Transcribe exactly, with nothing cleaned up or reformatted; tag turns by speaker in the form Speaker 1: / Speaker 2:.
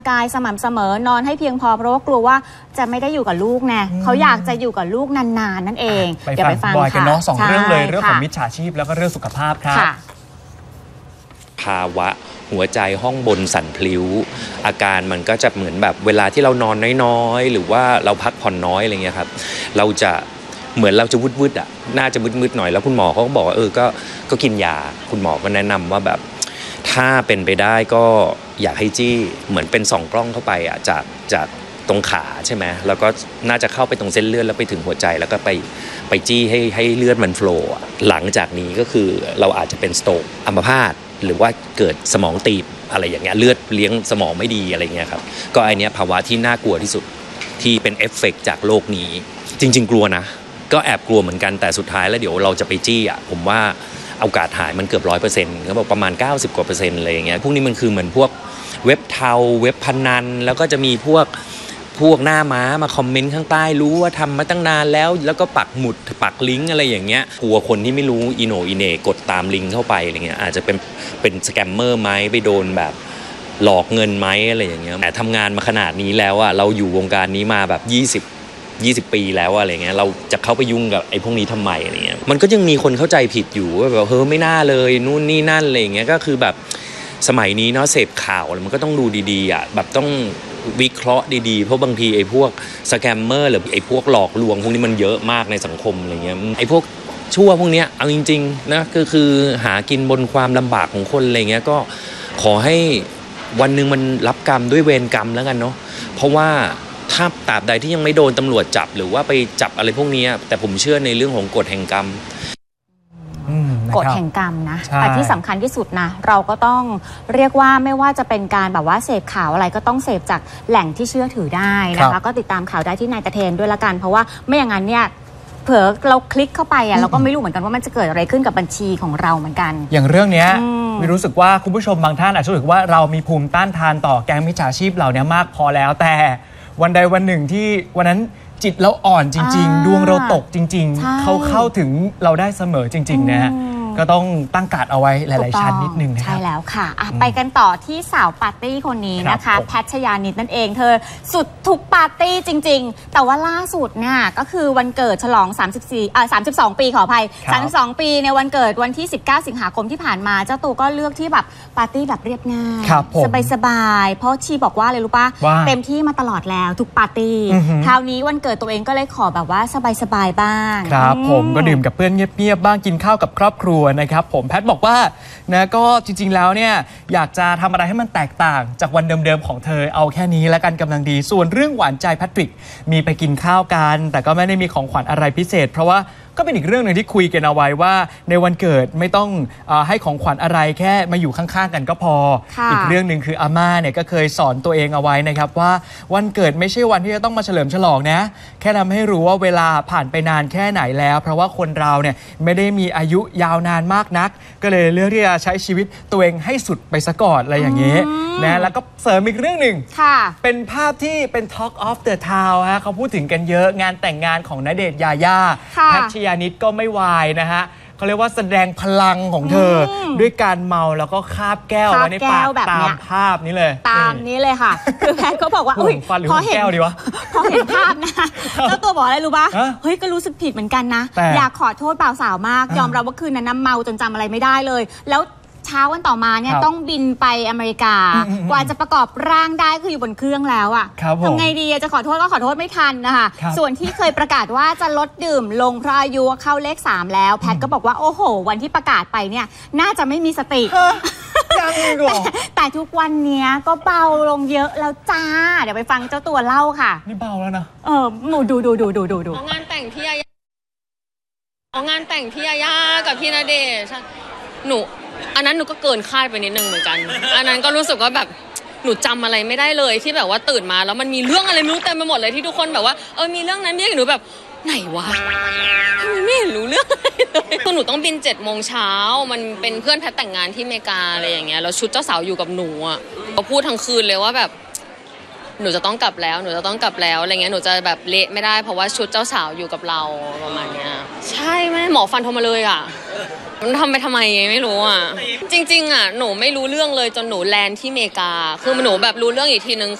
Speaker 1: กายสม่ำเสมอนอนให้เพียงพอเพราะว่ากลัวว่าจะไม่ได้อยู่กับลูกไงเขาอยากจะอยู่กับลูกนานๆนั่นเอง
Speaker 2: เดี๋ยวไปฟังบอยกันเนาะสองเรื่องเลยเรื่องของมิจฉาชีพแล้วก็เรื่องสุขภาพครับ
Speaker 3: ภาวะหัวใจห้องบนสั่นพลิ้วอาการมันก็จะเหมือนแบบเวลาที่เรานอนน้อยๆหรือว่าเราพักผ่อนน้อยอะไรเงี้ยครับเราจะเหมือนเราจะวืดๆอ่ะน่าจะมืดๆหน่อยแล้วคุณหมอเขาก็บอกว่าเออก็ก็กินยาคุณหมอก็แนะนำว่าแบบถ้าเป็นไปได้ก็อยากให้จี้เหมือนเป็นส่องกล้องเข้าไปอ่ะจากจากตรงขาใช่ไหมแล้วก็น่าจะเข้าไปตรงเส้นเลือดแล้วไปถึงหัวใจแล้วก็ไปไปจี้ให้ให้เลือดมันโฟลว์หลังจากนี้ก็คือเราอาจจะเป็นสโตรกอัมพาตหรือว่าเกิดสมองตีบอะไรอย่างเงี้ยเลือดเลี้ยงสมองไม่ดีอะไรเงี้ยครับก็ไอเนี้ยภาวะที่น่ากลัวที่สุดที่เป็นเอฟเฟกต์จากโรคนี้จริงๆกลัวนะก็แอบกลัวเหมือนกันแต่สุดท้ายแล้วเดี๋ยวเราจะไปจี้อ่ะผมว่าโอกาสหายมันเกือบร้อยเปอร์เซ็นต์เขาบอกประมาณเก้าสิบกว่าเปอร์เซ็นต์อะไรอย่างเงี้ยพวกนี้มันคือเหมือนพวกเว็บเทาเว็บพนันแล้วก็จะมีพวกพวกหน้าม้ามาคอมเมนต์ข้างใต้รู้ว่าทำมาตั้งนานแล้วแล้วก็ปักหมุดปักลิงก์อะไรอย่างเงี้ยกลัวคนที่ไม่รู้อีโหนอีเหน่กดตามลิงก์เข้าไปอะไรเงี้ยอาจจะเป็นเป็นสแกมเมอร์ไหมไปโดนแบบหลอกเงินไหมอะไรอย่างเงี้ยแต่ทำงานมาขนาดนี้แล้วอะเราอยู่วงการนี้มาแบบยี่สิบ ยี่สิบปีแล้วอะไรเงี้ยเราจะเข้าไปยุ่งกับไอ้พวกนี้ทำไมอะไรเงี้ยมันก็ยังมีคนเข้าใจผิดอยู่ว่าแบบเฮ้ยไม่น่าเลยนู่นนี่นั่นอะไรเงี้ยก็คือแบบสมัยนี้เนาะเสพข่าวมันก็ต้องดูดีๆอ่ะแบบต้องวิเคราะห์ดีๆเพราะบางทีไอ้พวกสแกมเมอร์หรือไอ้พวกหลอกลวงพวกนี้มันเยอะมากในสังคมอะไรเงี้ยไอ้พวกชั่วพวกเนี้ยเอาจริงๆนะก็คือหากินบนความลำบากของคนอะไรเงี้ยก็ขอให้วันนึงมันรับกรรมด้วยเวรกรรมแล้วกันเนาะเพราะว่าถ้าตราบใดที่ยังไม่โดนตำรวจจับหรือว่าไปจับอะไรพวกนี้แต่ผมเชื่อในเรื่องของกฎแห่งกรรม
Speaker 1: กฎแห่งกรรมนะแต่ที่สำคัญที่สุดนะเราก็ต้องเรียกว่าไม่ว่าจะเป็นการแบบว่าเสพข่าวอะไรก็ต้องเสพจากแหล่งที่เชื่อถือได้นะคะก็ติดตามข่าวได้ที่นายตะเทนด้วยละกันเพราะว่าไม่อย่างนั้นเนี่ยเผลอเราคลิกเข้าไปอ่ะเราก็ไม่รู้เหมือนกันว่ามันจะเกิดอะไรขึ้นกับบัญชีของเราเหมือนกัน
Speaker 2: อย่างเรื่องนี้มีรู้สึกว่าคุณผู้ชมบางท่านอาจจะรู้สึกว่าเรามีภูมิต้านทานต่อแก๊งมิจฉาชีพเหล่านี้มากพอแล้วแต่วันใดวันหนึ่งที่วันนั้นจิตเราอ่อนจริงๆดวงเราตกจริงๆเขาเข้าถึงเราได้เสมอจริงๆนะก็ต้องตั้งการ์ดเอาไว้หลายๆชั้นนิดนึงนะครับ
Speaker 1: ใช่แล้วค่ะไปกันต่อที่สาวปาร์ตี้คนนี้นะคะแพทชยานิดนั่นเองเธอสุดทุกปาร์ตี้จริงๆแต่ว่าล่าสุดเนี่ยก็คือวันเกิดฉลองสามสิบสี่อ่าสามสิบสองปีขออภัยสามสิบสองปีในวันเกิดวันที่สิบเก้าสิงหาคมที่ผ่านมาเจ้าตัวก็เลือกที่แบบปาร์ตี้แบบเรียบง่ายสบายๆเพราะชีบอกว่าเลยรู้ป่ะเต็มที่มาตลอดแล้วทุกปาร์ตี้คราวนี้วันเกิดตัวเองก็เลยขอแบบว่าสบายๆบ้าง
Speaker 2: ครับผมก็ดื่มกับเพื่อนเงียบๆบ้างกินข้าวกับครอบครัวนะครับผมแพทบอกว่านะก็จริงๆแล้วเนี่ยอยากจะทำอะไรให้มันแตกต่างจากวันเดิมๆของเธอเอาแค่นี้แล้วกันกำลังดีส่วนเรื่องหวานใจแพทริกมีไปกินข้าวกันแต่ก็ไม่ได้มีของขวัญอะไรพิเศษเพราะว่าก็เป็นอีกเรื่องหนึ่งที่คุยกันเอาไว้ว่าในวันเกิดไม่ต้องเอ่อให้ของขวัญอะไรแค่มาอยู่ข้างๆกันก็พออีกเรื่องหนึ่งคืออาม่าเนี่ยก็เคยสอนตัวเองเอาไว้นะครับว่าวันเกิดไม่ใช่วันที่จะต้องมาเฉลิมฉลองนะแค่ทำให้รู้ว่าเวลาผ่านไปนานแค่ไหนแล้วเพราะว่าคนเราเนี่ยไม่ได้มีอายุยาวนานมากนักก็เลยเลือกที่จะใช้ชีวิตตัวเองให้สุดไปซะก่อนอะไรอย่างนี้นะแล้วก็เสริมอีกเรื่องหนึ่งเป็นภาพที่เป็น Talk of the Town ฮะเขาพูดถึงกันเยอะงานแต่งงานของณเดชน์ยาย่าแพทชยานิดก็ไม่วายนะฮะเขาเรียกว่าแสดงพลังของเธอด้วยการเมาแล้วก็คาบแก้วไว้ในปากตามภาพนี้เลย
Speaker 1: ตามนี้เลยค่ะคือแพทเขาบอกว่าอุ้ยพอเห็นพอเห็นภาพนะเจ้าตัวบอกอะไรรู้ปะเฮ้ยก็รู้สึกผิดเหมือนกันนะอยากขอโทษบ่าวสาวมากยอมรับว่าคืนนั้นน้ำเมาจนจำอะไรไม่ได้เลยแล้วเช้าวันต่อมาเนี่ยต้องบินไปอเมริกากว่าจะประกอบร่างได้คืออยู่บนเครื่องแล้วอ่ะทำไงดีจะขอโทษก็ขอโทษไม่ทันนะคะส่วนที่เคยประกาศว่าจะลดดื่มลงเพราะอายุเข้าเลขสามแล้วแพทก็บอกว่าโอ้โหวันที่ประกาศไปเนี่ยน่าจะไม่มีสติ
Speaker 2: ยังอีกเหรอ
Speaker 1: แต่ทุกวันนี้ก็เบาลงเยอะแล้วจ้าเดี๋ยวไปฟังเจ้าตัวเล่าค่ะ
Speaker 2: นี่เบาแล้วนะ
Speaker 1: เออหนูดูดูดูดูดูดู
Speaker 4: งานแต่งที่ยาย่างานแต่งที่ยาย่ากับพี่ณเดชน์หนูอันนั้นหนูก็เกินคาดไปนิดนึงเหมือนกันอันนั้นก็รู้สึกว่าแบบหนูจำอะไรไม่ได้เลยที่แบบว่าตื่นมาแล้วมันมีเรื่องอะไรไม่รู้เต็มไปหมดเลยที่ทุกคนแบบว่าเออมีเรื่องนั้นมีเรื่องหนูแบบไหนวะทำไมไม่เห็นรู้เรื่องอะไรเลยคือหนูต้องบินเจ็ดโมงเช้ามันเป็นเพื่อนแพทแต่งงานที่อเมริกาอะไรอย่างเงี้ยแล้วชุดเจ้าสาวอยู่กับหนูอ่ะเขาพูดทั้งคืนเลยว่าแบบหนูจะต้องกลับแล้วหนูจะต้องกลับแล้วอะไรเงี้ยหนูจะแบบเละไม่ได้เพราะว่าชุดเจ้าสาวอยู่กับเราประมาณเนี้ยใช่ไหมหมอฟันโทรมาเลยอ่ะมันทำไปทำไมไม่รู้อ่ะจริงๆอ่ะหนูไม่รู้เรื่องเลยจนหนูแลนด์ที่อเมริกาคือหนูแบบรู้เรื่องอีกทีนึง